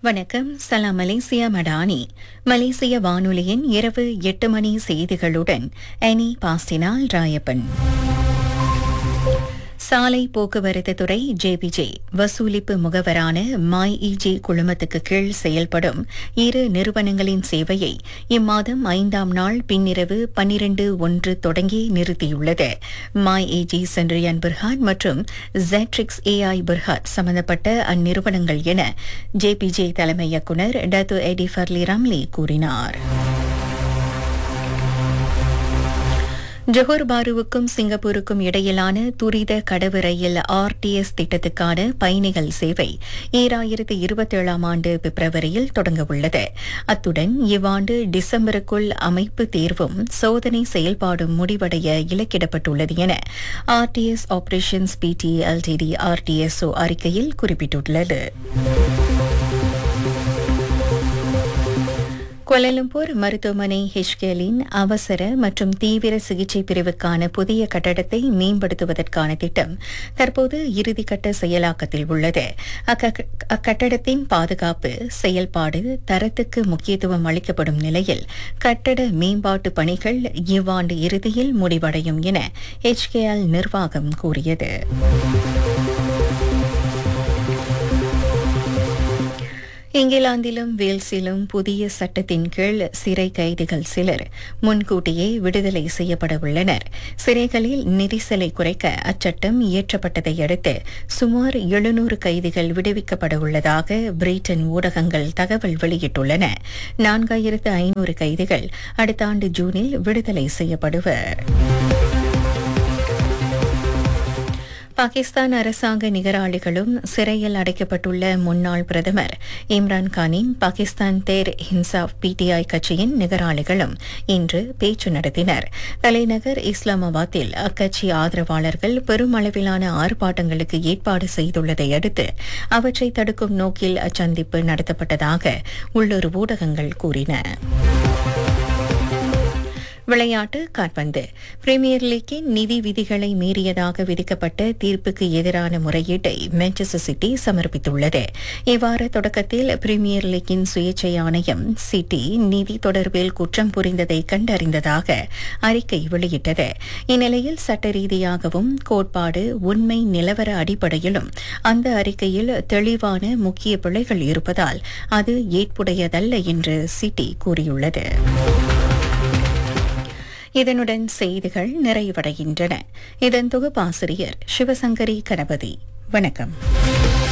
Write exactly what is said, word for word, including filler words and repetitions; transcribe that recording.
வணக்கம். சலாம் மலேசியா மடானி. மலேசிய வானொலியின் இரவு எட்டு மணி செய்திகளுடன் அனி பாஸ்டினால் ராயப்பன். சாலை போக்குவரத்து துறை ஜேபிஜே வசூலிப்பு முகவரான மைஇஜி குழுமத்துக்கு கீழ் செயல்படும் இரு நிறுவனங்களின் சேவையை இம்மாதம் ஐந்தாம் நாள் பின்னிரவு பன்னிரண்டு ஒன்று தொடங்கி நிறுத்தியுள்ளது. மைஇஜி சென்ட்ரியன் பிர்ஹாட் மற்றும் ஜெட்ரிக்ஸ் ஏஐ பிர்ஹாட் சம்பந்தப்பட்ட அந்நிறுவனங்கள் என ஜேபிஜே தலைமை இயக்குநர் டத்து எடி ஃபர்லி ரம்லி கூறினார். ஜொஹர் பாருவுக்கும் சிங்கப்பூருக்கும் இடையிலான துரித கடவு ரயில் ஆர்டிஎஸ் திட்டத்துக்கான பயணிகள் சேவை ஈராயிரத்து இருபத்தேழாம் ஆண்டு பிப்ரவரியில் தொடங்கவுள்ளது. அத்துடன் இவ்வாண்டு டிசம்பருக்குள் அமைப்பு தேர்வும் சோதனை செயல்பாடும் முடிவடைய இலக்கிடப்பட்டுள்ளது என ஆர்டிஎஸ் ஆபரேஷன்ஸ் பிடி எல்டிடி ஆர்டிஎஸ்ஓ அறிக்கையில் குறிப்பிட்டுள்ளது. கோலாலம்பூர் மருத்துவமனை ஹெச்கேலின் அவசர மற்றும் தீவிர சிகிச்சை பிரிவுக்கான புதிய கட்டடத்தை மேம்படுத்துவதற்கான திட்டம் தற்போது இறுதிக்கட்ட செயலாக்கத்தில் உள்ளது. அக்கட்டடத்தின் பாதுகாப்பு, செயல்பாடு, தரத்துக்கு முக்கியத்துவம் அளிக்கப்படும் நிலையில் கட்டட மேம்பாட்டு பணிகள் இவ்வாண்டு இறுதியில் முடிவடையும் என ஹெச்கேஎல் நிர்வாகம் கூறியது. இங்கிலாந்திலும் வேல்ஸிலும் புதிய சட்டத்தின் கீழ் சிறை கைதிகள் சிலர் முன்கூட்டியே விடுதலை செய்யப்பட உள்ளனர். சிறைகளில் நெரிசலை குறைக்க அச்சட்டம் இயற்றப்பட்டதை அடுத்து சுமார் எழுநூறு கைதிகள் விடுவிக்கப்பட உள்ளதாக பிரிட்டன் ஊடகங்கள் தகவல் வெளியிட்டுள்ளன. நான்காயிரத்து ஐநூறு கைதிகள் அடுத்த ஆண்டு ஜூனில் விடுதலை செய்யப்படுவர். பாகிஸ்தான் அரசாங்க நிகராளிகளும் சிறையில் அடைக்கப்பட்டுள்ள முன்னாள் பிரதமர் இம்ரான்கானின் பாகிஸ்தான் தேர் இன்சாப் பிடிஐ கட்சியின் நிகராளிகளும் இன்று பேச்சு நடத்தினர். தலைநகர் இஸ்லாமாபாத்தில் அக்கட்சி ஆதரவாளர்கள் பெருமளவிலான ஆர்ப்பாட்டங்களுக்கு ஏற்பாடு செய்துள்ளதை அடுத்து அவற்றை தடுக்கும் நோக்கில் அச்சந்திப்பு நடத்தப்பட்டதாக உள்ளூர் ஊடகங்கள் கூறின. விளையாட்டு கால்பந்து. பிரீமியர் லீக்கின் நிதி விதிகளை மீறியதாக விதிக்கப்பட்ட தீர்ப்புக்கு எதிரான முறையீட்டை மான்செஸ்டர் சிட்டி சமர்ப்பித்துள்ளது. இவ்வார தொடக்கத்தில் பிரீமியர் லீக்கின் சுயேட்சை ஆணையம் சிட்டி நிதி தொடர்பில் குற்றம் புரிந்ததை கண்டறிந்ததாக அறிக்கை வெளியிட்டது. இந்நிலையில் சட்ட ரீதியாகவும் கோட்பாடு உண்மை நிலவர அடிப்படையிலும் அந்த அறிக்கையில் தெளிவான முக்கிய பிழைகள் இருப்பதால் அது ஏற்புடையதல்ல என்று சிட்டி கூறியுள்ளது. இதனுடன் செய்திகள் நிறைவடைகின்றன. இதன் தொகுப்பாசிரியர் சிவசங்கரி கணபதி. வணக்கம்.